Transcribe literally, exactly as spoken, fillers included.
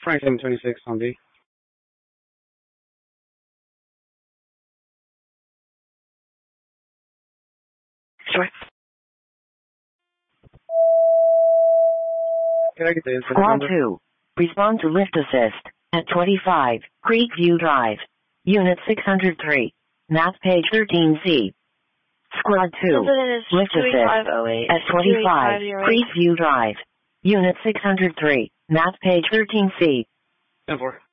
Franklin twenty-six on B. Sure. Can I get the incident Squad number? two. Respond to lift assist at twenty-five, Creekview Drive. Unit six hundred three. Map page thirteen C. Squad two. Lift assist at twenty-five, Creekview Drive. Unit six hundred three. Map page thirteen C. ten four.